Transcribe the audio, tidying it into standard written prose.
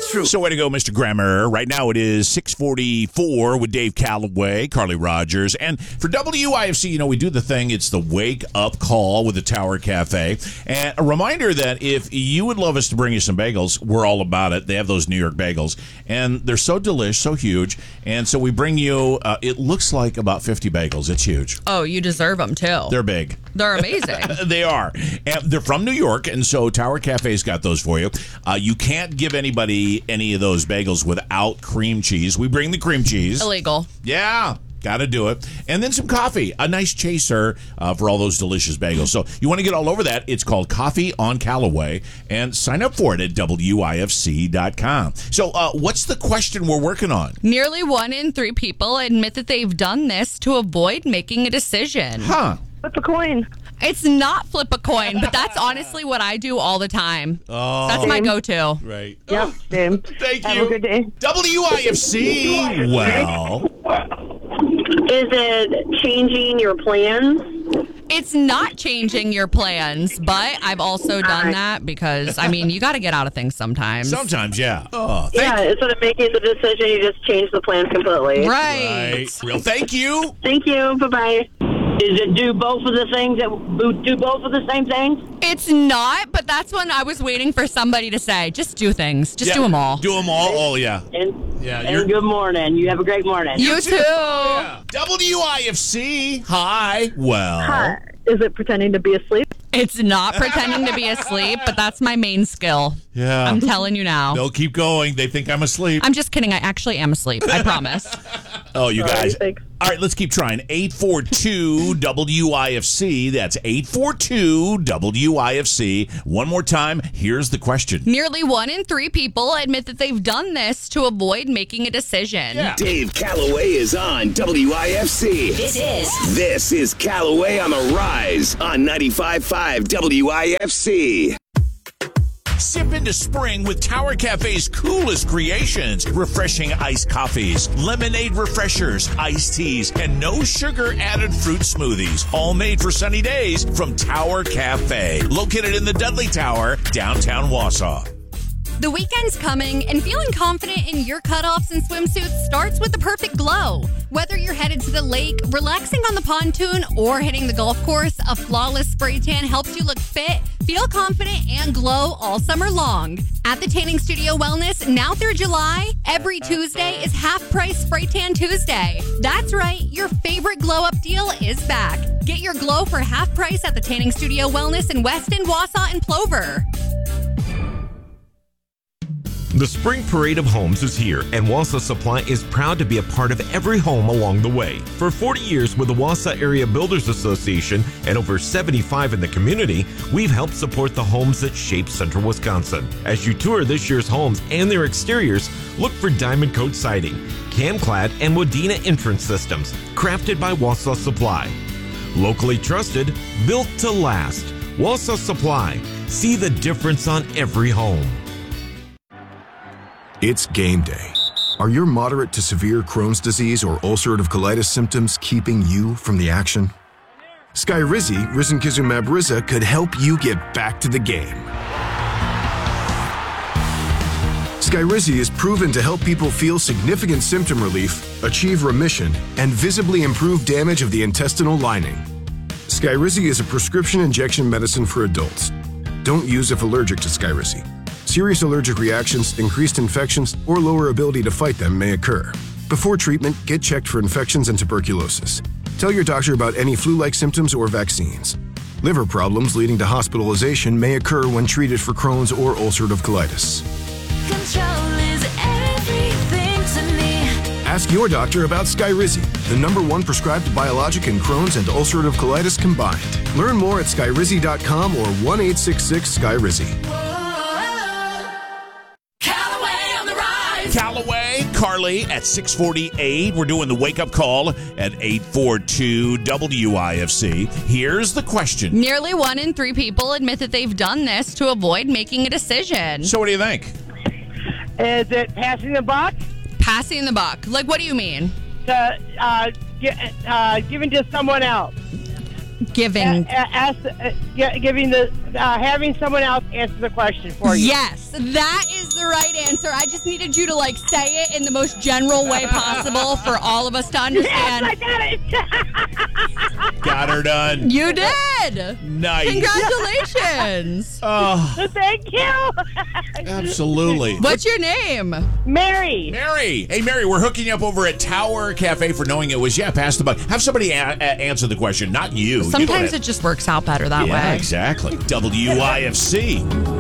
That's true. So way to go, Mr. Grammer. Right now it is 6:44 with Dave Calloway, Carly Rogers. And for WIFC, we do the thing. It's the Wake Up Call with the Tower Cafe. And a reminder that if you would love us to bring you some bagels, we're all about it. They have those New York bagels. And they're so delish, so huge. And so we bring you, it looks like about 50 bagels. It's huge. Oh, you deserve them, too. They're big. They're amazing. They are. And they're from New York, and so Tower Cafe's got those for you. You can't give anybody any of those bagels without cream cheese. We bring the cream cheese. Illegal. Yeah. Got to do it. And then some coffee, a nice chaser for all those delicious bagels. So you want to get all over that. It's called Coffee on Callaway, and sign up for it at WIFC.com. So what's the question we're working on? Nearly 1 in 3 people admit that they've done this to avoid making a decision. Huh. Flip a coin. It's not flip a coin, but that's honestly what I do all the time. Oh. That's my go-to. Right. Yep, same. Thank you. Have a good day. WIFC. Well. Is it changing your plans? It's not changing your plans, but I've also done that because, you got to get out of things sometimes. Sometimes, yeah. Oh, Instead of making the decision, you just change the plan completely. Right. Real. Thank you. Thank you. Bye-bye. Is it do both of the things that do both of the same things? It's not, but that's when I was waiting for somebody to say, just do things. Just do them all. Do them all. Oh, yeah. And good morning. You have a great morning. You too. Yeah. WIFC. Hi. Well. Hi. Is it pretending to be asleep? It's not pretending to be asleep, but that's my main skill. Yeah. I'm telling you now. They'll keep going. They think I'm asleep. I'm just kidding. I actually am asleep. I promise. Oh, you guys. Thanks. All right, let's keep trying. 842-WIFC. That's 842-WIFC. One more time. Here's the question. Nearly 1 in 3 people admit that they've done this to avoid making a decision. Yeah. Dave Calloway is on WIFC. This is Calloway on the Rise on 95.5 WIFC. Sip into spring with Tower Cafe's coolest creations. Refreshing iced coffees, lemonade refreshers, iced teas, and no sugar added fruit smoothies. All made for sunny days from Tower Cafe. Located in the Dudley Tower, downtown Wausau. The weekend's coming, and feeling confident in your cutoffs and swimsuits starts with the perfect glow. Whether you're headed to the lake, relaxing on the pontoon, or hitting the golf course, a flawless spray tan helps you look fit, feel confident, and glow all summer long. At the Tanning Studio Wellness, now through July, every Tuesday is half-price Spray Tan Tuesday. That's right, your favorite glow-up deal is back. Get your glow for half price at the Tanning Studio Wellness in Weston, Wausau, and Plover. The Spring Parade of Homes is here, and Wausau Supply is proud to be a part of every home along the way. For 40 years with the Wausau Area Builders Association and over 75 in the community, we've helped support the homes that shape central Wisconsin. As you tour this year's homes and their exteriors, look for Diamond Coat siding, Camclad, and Wadena entrance systems, crafted by Wausau Supply. Locally trusted, built to last. Wausau Supply. See the difference on every home. It's game day. Are your moderate to severe Crohn's disease or ulcerative colitis symptoms keeping you from the action? Skyrizi, risankizumab Riza, could help you get back to the game. Skyrizi is proven to help people feel significant symptom relief, achieve remission, and visibly improve damage of the intestinal lining. Skyrizi is a prescription injection medicine for adults. Don't use if allergic to Skyrizi. Serious allergic reactions, increased infections, or lower ability to fight them may occur. Before treatment, get checked for infections and tuberculosis. Tell your doctor about any flu-like symptoms or vaccines. Liver problems leading to hospitalization may occur when treated for Crohn's or ulcerative colitis. Control is everything to me. Ask your doctor about Skyrizi, the #1 prescribed biologic in Crohn's and ulcerative colitis combined. Learn more at skyrizi.com or 1-866-SKYRIZI. Callaway, Carly at 6:48. We're doing the wake-up call at 842-WIFC. Here's the question. Nearly 1 in 3 people admit that they've done this to avoid making a decision. So what do you think? Is it passing the buck? Passing the buck. Like, what do you mean? Giving to someone else. Giving. Having someone else answer the question for you. Yes, that is the right answer. I just needed you to say it in the most general way possible for all of us to understand. Yes, I got it. Got her done. You did. Nice. Congratulations. Oh, Thank you. absolutely. What's your name? Mary. Mary. Hey, Mary, we're hooking you up over at Tower Cafe for knowing it was, pass the buck. Have somebody answer the question, not you. Sometimes it just works out better that way. Exactly. WIFC.